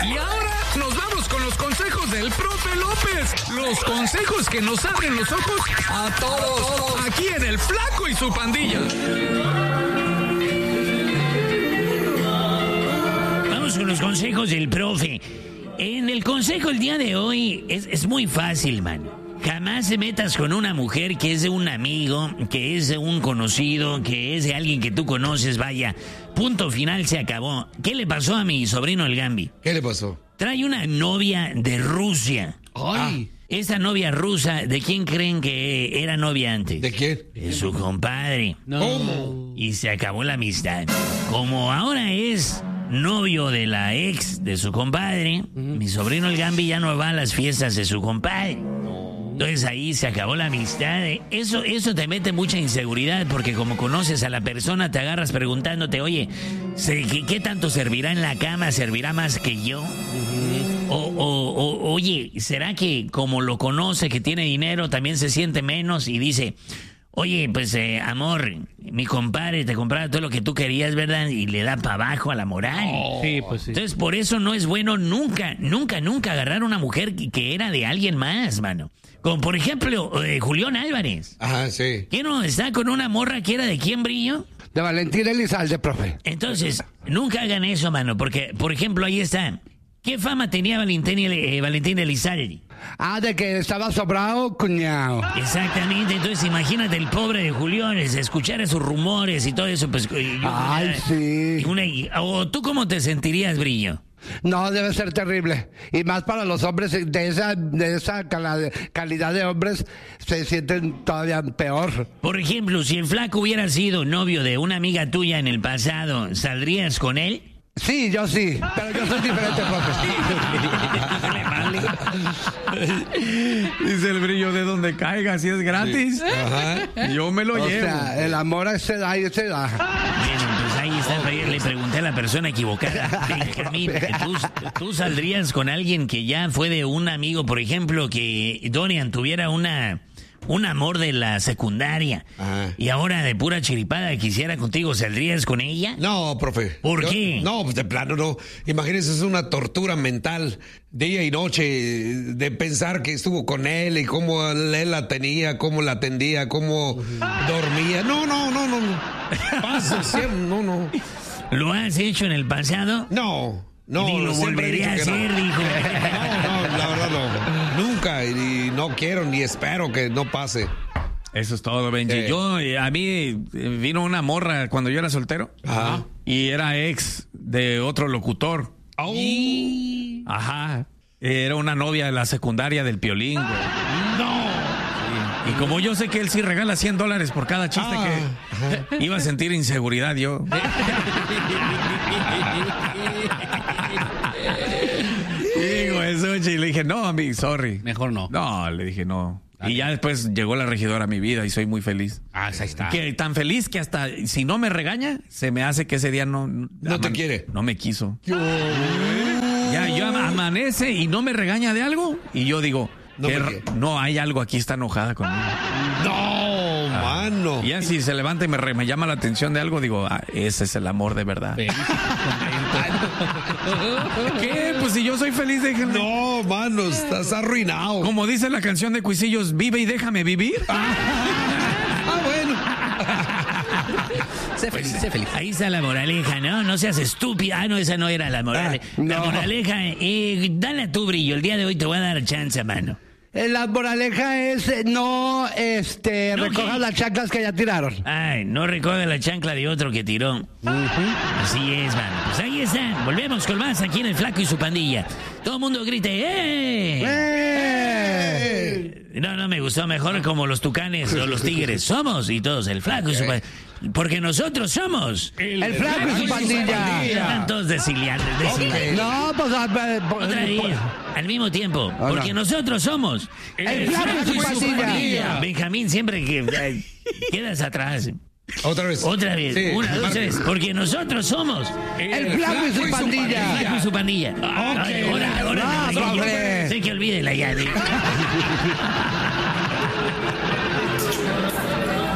Y ahora nos vamos con los consejos del profe López. Los consejos que nos abren los ojos a todos. Aquí en El Flaco y su Pandilla. Vamos con los consejos del profe. En el consejo el día de hoy es muy fácil, man. Jamás te metas con una mujer que es de un amigo, que es de un conocido, que es de alguien que tú conoces, vaya. Punto final, se acabó. ¿Qué le pasó a mi sobrino el Gambi? ¿Qué le pasó? Trae una novia de Rusia. ¡Ay! Esa novia rusa, ¿de quién creen que era novia antes? ¿De quién? De su compadre. No. ¿Cómo? Y se acabó la amistad. Como ahora es novio de la ex de su compadre, mi sobrino el Gambi ya no va a las fiestas de su compadre. Entonces ahí se acabó la amistad. Eso te mete mucha inseguridad porque como conoces a la persona te agarras preguntándote, oye, ¿qué tanto servirá en la cama? ¿Servirá más que yo? Oye, ¿será que como lo conoce, que tiene dinero, también se siente menos y dice, oye, pues amor, mi compadre te compraba todo lo que tú querías, ¿verdad? Y le da para abajo a la moral. Sí, pues sí. Entonces, por eso no es bueno nunca agarrar a una mujer que era de alguien más, mano. Como por ejemplo, Julián Álvarez. Ajá, sí. ¿Quién no está con una morra que era de quién, Brillo? De Valentín Elizalde, profe. Entonces, nunca hagan eso, mano, porque, por ejemplo, ahí está. ¿Qué fama tenía Valentín Elizalde? De que estaba sobrado, cuñado. Exactamente, entonces imagínate el pobre de Julián, escuchar esos rumores y todo eso, pues... Ay, sí. ¿O tú cómo te sentirías, Brillo? No, debe ser terrible. Y más para los hombres de esa calidad de hombres, se sienten todavía peor. Por ejemplo, si el flaco hubiera sido novio de una amiga tuya en el pasado, ¿saldrías con él? Sí, yo sí, pero yo soy diferente, profe. Dice el Brillo, de donde caiga, si es gratis. Sí. Ajá. Yo me lo O llevo. sea, el amor se da y se da. Bueno, pues ahí está, le pregunté a la persona equivocada. Benjamín, ¿tú saldrías con alguien que ya fue de un amigo, por ejemplo, que Dorian tuviera un amor de la secundaria? Ajá. Y ahora de pura chiripada quisiera contigo, ¿saldrías con ella? No, profe. ¿Por qué? No, pues de plano no. Imagínense, es una tortura mental, día y noche, de pensar que estuvo con él y cómo él la tenía, cómo la atendía, cómo dormía. No. Pasa siempre, no. ¿Lo has hecho en el pasado? No. Ni lo siempre he volveré a dicho que hacer, no. dijo. No, la verdad no. Nunca, y no quiero ni espero que no pase. Eso es todo, Benji. A mí vino una morra cuando yo era soltero. Ajá. Y era ex de otro locutor. Oh. Ajá. Era una novia de la secundaria del Piolín, güey. No. Y como yo sé que él sí regala $100 por cada chiste que iba a sentir inseguridad yo. Digo eso, y le dije, no, amigo, sorry. Mejor no. No, le dije no. Y ya después llegó la regidora a mi vida y soy muy feliz. Ahí está. Que tan feliz que hasta si no me regaña, se me hace que ese día no te quiere. No me quiso. Ya amanece y no me regaña de algo y yo digo, no hay algo aquí, está enojada conmigo. No, mano. Y ya si se levanta y me llama la atención de algo, digo, ese es el amor de verdad. ¿Qué? Pues si yo soy feliz, déjenme. No, mano, estás arruinado. Como dice la canción de Cuisillos, vive y déjame vivir. Bueno. Sé feliz. Ahí está la moraleja, ¿no? No seas estúpida. No, esa no era la moraleja. La moraleja, dale a tu Brillo. El día de hoy te voy a dar chance, mano. La moraleja es no recojas las chanclas que ya tiraron. Ay, no recoge la chancla de otro que tiró. Así es, mano. Pues ahí está. Volvemos con más aquí en El Flaco y su Pandilla. Todo el mundo grite, ¡eh! No me gustó, mejor como los tucanes o los tigres. Somos y todos El Flaco y su Pandilla. Porque nosotros somos El Flaco y su Pandilla. Están todos desiliando. No, pues... Otra vez, al mismo tiempo. Porque nosotros somos El Flaco y su Pandilla. Benjamín, siempre que quedas atrás. Otra vez. Sí. Una, dos, tres. Porque nosotros somos El Flaco y su Pandilla. El Flaco y su Pandilla. Ahora, profe. sé que olvídenla ya.